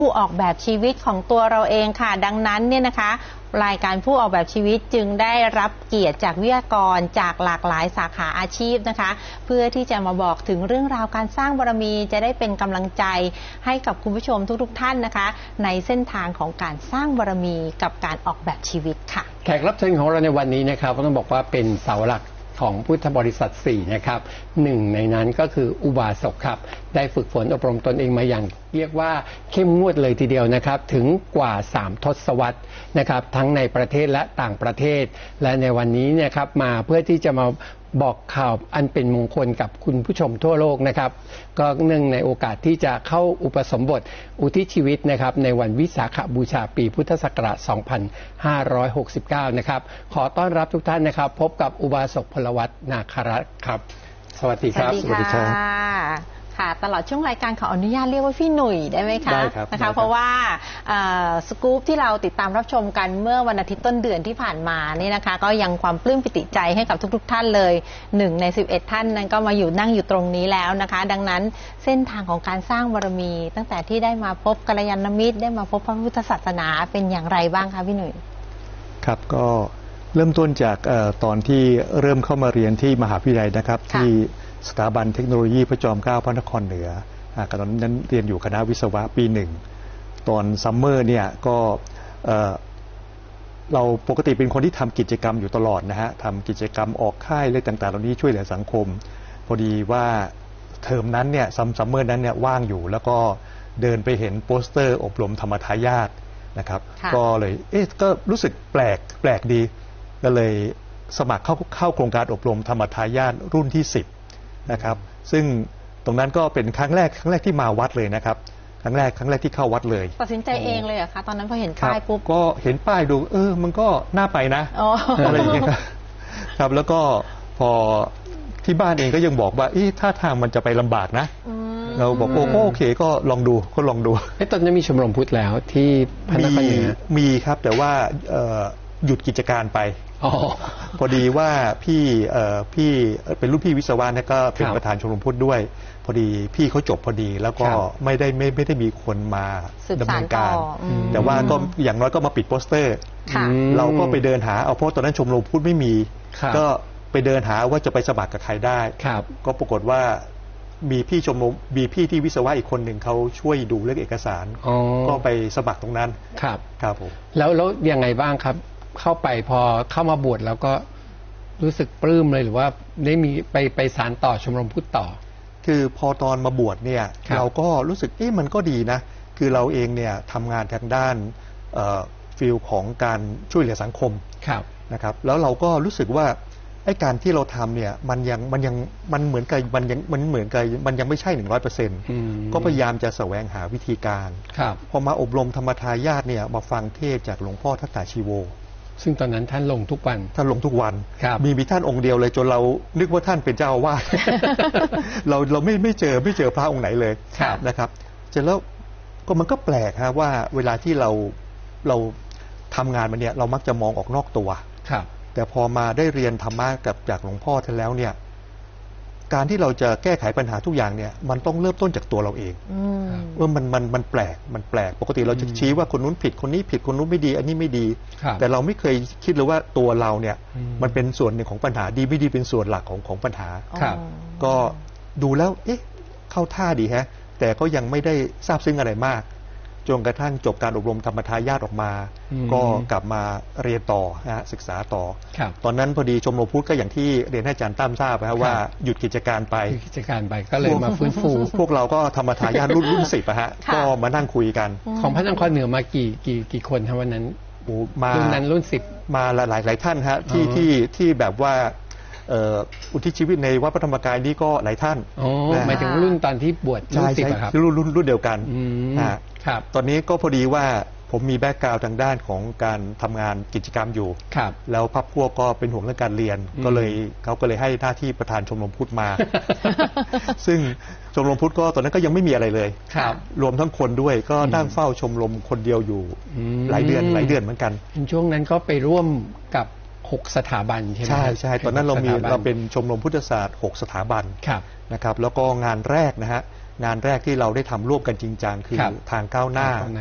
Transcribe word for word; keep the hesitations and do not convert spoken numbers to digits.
ผู้ออกแบบชีวิตของตัวเราเองค่ะดังนั้นเนี่ยนะคะรายการผู้ออกแบบชีวิตจึงได้รับเกียรติจากวิทยากรจากหลากหลายสาขาอาชีพนะคะเพื่อที่จะมาบอกถึงเรื่องราวการสร้างบารมีจะได้เป็นกำลังใจให้กับคุณผู้ชมทุกๆท่านนะคะในเส้นทางของการสร้างบารมีกับการออกแบบชีวิตค่ะแขกรับเชิญของเราในวันนี้นะครับต้องบอกว่าเป็นเสาหลักของพุทธบริษัทสี่นะครับหนึ่งในนั้นก็คืออุบาสกครับได้ฝึกฝนอบรมตนเองมาอย่างเรียกว่าเข้มงวดเลยทีเดียวนะครับถึงกว่าสามทศวรรษนะครับทั้งในประเทศและต่างประเทศและในวันนี้เนี่ยครับมาเพื่อที่จะมาบอกข่าวอันเป็นมงคลกับคุณผู้ชมทั่วโลกนะครับก็เนื่องในโอกาสที่จะเข้าอุปสมบทอุทิศชีวิตนะครับในวันวิสาขบูชาปีพุทธศักราช สองพันห้าร้อยหกสิบเก้า นะครับขอต้อนรับทุกท่านนะครับพบกับอุบาสกพลวัตนาครัตน์ครับสวัสดีครับสวัสดีค่ะค่ะตลอดช่วงรายการขออนุญาตเรียกว่าพี่หนุ่ยได้ไหมคะได้ครับนะคะเพราะว่าสกู๊ปที่เราติดตามรับชมกันเมื่อวันอาทิตย์ต้นเดือนที่ผ่านมานี่นะคะก็ยังความปลื้มปิติใจให้กับทุกๆท่านเลยหนึ่งในสิบเอ็ดท่านนั้นก็มาอยู่นั่งอยู่ตรงนี้แล้วนะคะดังนั้นเส้นทางของการสร้างบารมีตั้งแต่ที่ได้มาพบกัลยาณมิตรได้มาพบพระพุทธศาสนาเป็นอย่างไรบ้างคะพี่หนุ่ยครับก็เริ่มต้นจากตอนที่เริ่มเข้ามาเรียนที่มหาวิทยาลัยนะครับที่สถาบันเทคโนโลยีพระจอมเกล้าพระนครเหนือตอนนั้นเรียนอยู่คณะวิศวะปีหนึ่งตอนซัมเมอร์เนี่ยก็เเราปกติเป็นคนที่ทำกิจกรรมอยู่ตลอดนะฮะทำกิจกรรมออกค่ายอะไรต่างๆเหล่านี้ช่วยเหลือสังคมพอดีว่าเทอมนั้นเนี่ยซัมเมอร์นั้นเนี่ยว่างอยู่แล้วก็เดินไปเห็นโปสเตอร์อบรมธรรมทายาทนะครับก็เลยเอ๊ะก็รู้สึกแปลกแปลกดีก็เลยสมัครเข้าเข้าโครงการอบรมธรรมทายาทรุ่นที่สิบนะครับซึ่งตรงนั้นก็เป็นครั้งแรกครั้งแรกที่มาวัดเลยนะครับครั้งแรกครั้งแรกที่เข้าวัดเลยตัดสินใจเองเลยเหรอคะตอนนั้นพอเห็นป้ายปุ๊บก็เห็นป้ายดูเออมันก็น่าไปนะอะไรอย่างเงี้ยครับแล้วก็พอที่บ้านเองก็ยังบอกว่าถ้าทางมันจะไปลำบากนะเราบอกโอ้โอเคก็ลองดูก็ลองดูตอนนี้มีชมรมพุทธแล้วที่พระนครเหนือมีครับแต่ว่าหยุดกิจการไปพอดีว่าพี่พี่เป็นรุ่นพี่วิศวะนะก็เป็นประธานชมรมพุทธด้วยพอดีพี่เขาจบพอดีแล้วก็ไม่ได้ไม่ไม่ได้มีคนมาดำเนินการแต่ว่าก็อย่างน้อยก็มาปิดโปสเตอร์เราก็ไปเดินหาเอาเพราะตอนนั้นชมรมพุทธไม่มีก็ไปเดินหาว่าจะไปสมัครกับใครได้ก็ปรากฏว่ามีพี่ชมรมมีพี่ที่วิศวะอีกคนหนึ่งเขาช่วยดูเรื่องเอกสารก็ไปสมัครตรงนั้นครับครับผมแล้วแล้วยังไงบ้างครับเข้าไปพอเข้ามาบวชแล้วก็รู้สึกปลื้มเลยหรือว่าได้มีไปไปสานต่อชมรมพุทธต่อคือพอตอนมาบวชเนี่ยเราก็รู้สึกเอ๊ะมันก็ดีนะคือเราเองเนี่ยทำงานทางด้านฟิลของการช่วยเหลือสังคมนะครับแล้วเราก็รู้สึกว่าไอ้การที่เราทำเนี่ยมันยังมันยังมันเหมือนกับมันยังมันเหมือนกับมันยังไม่ใช่หนึ่งร้อยเปอร์เซ็นต์ก็พยายามจะแสวงหาวิธีการพอมาอบรมธรรมทายาทเนี่ยมาฟังเทศจากหลวงพ่อทัตตาชีโวซึ่งตอนนั้นท่านลงทุกวันท่านลงทุกวันมีมีท่านองค์เดียวเลยจนเรานึกว่าท่านเป็นเจ้าอาวาส เราเราไม่ไม่เจอไม่เจอพระองค์ไหนเลยนะครับเสร็จแล้วก็มันก็แปลกฮะว่าเวลาที่เราเราทำงานมันเนี่ยเรามักจะมองออกนอกตัวแต่พอมาได้เรียนธรรมะกับจากหลวงพ่อท่านแล้วเนี่ยการที่เราจะแก้ไขปัญหาทุกอย่างเนี่ยมันต้องเริ่มต้นจากตัวเราเองว่ามันมันมันแปลกมันแปลกปกติเราจะชี้ว่าคนนู้นผิดคนนี้ผิดคนนู้นไม่ดีอันนี้ไม่ดีแต่เราไม่เคยคิดเลยว่าตัวเราเนี่ยมันเป็นส่วนหนึ่งของปัญหาดีไม่ดีเป็นส่วนหลักของของปัญหาก็ดูแล้วเอ๊ะเข้าท่าดีแฮะแต่ก็ยังไม่ได้ทราบซึ้งอะไรมากจนกระทั่งจบการอบรมธรรมทายาทออกมาก็กลับมาเรียนต่อนะศึกษาต่อตอนนั้นพอดีชมรมพุทธก็อย่างที่เรียนให้อาจารย์ตั้มทราบนะว่าหยุดกิจการไปกิจการไปก็เลยมาฟื้นฟูพวกเราก็ธรรมทายาทรุ่นรุ่นสิบอะฮะก็มานั่งคุยกันของพระนครเหนือมากี่กี่กี่คนครับวันนั้นมารุ่นนั้นรุ่นสิบมาหลายหลายท่านฮะที่ที่ที่แบบว่าอุทิศชีวิตในวัดพระธรรมกายนี่ก็หลายท่านหมายถึงรุ่นตอนที่บวชรุ่นสิบครับรุ่นรุ่นรุ่นเดียวกันตอนนี้ก็พอดีว่าผมมีแบ็กกราวด์ทางด้านของการทำงานกิจกรรมอยู่แล้วพักพวกก็เป็นห่วงเรื่องการเรียนก็เลยเขาก็เลยให้หน้าที่ประธานชมรมพุทธมา ซึ่งชมรมพุทธก็ตอนนั้นก็ยังไม่มีอะไรเลยรวมทั้งคนด้วยก็นั่งเฝ้าชมรมคนเดียวอยู่หลายเดือนหลายเดือนเหมือนกันช่วงนั้นก็ไปร่วมกับหกสถาบันใช่ไหมใช่ใช่ตอนนั้นเรามีเราเป็นชมรมพุทธศาสตร์หกสถาบันนะครับแล้วก็งานแรกนะฮะงานแรกที่เราได้ทำร่วมกันจริงจังคือครับทางก้าวหน้า